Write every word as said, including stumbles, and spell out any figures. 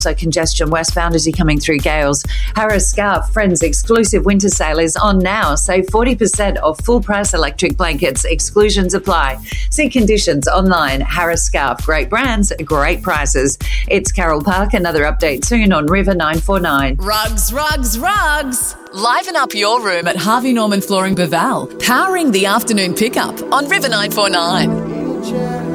So congestion westbound as you're coming through Gales. Harris Scarf Friends exclusive winter sale is on now. Save forty percent off full price electric blankets. Exclusions apply. See conditions online. Harris Scarf. Great brands, great prices. It's Carol Park. Another update soon on River nine four nine. Rugs, rugs, rugs. Liven up your room at Harvey Norman Flooring Baval. Powering the afternoon pickup on River nine four nine.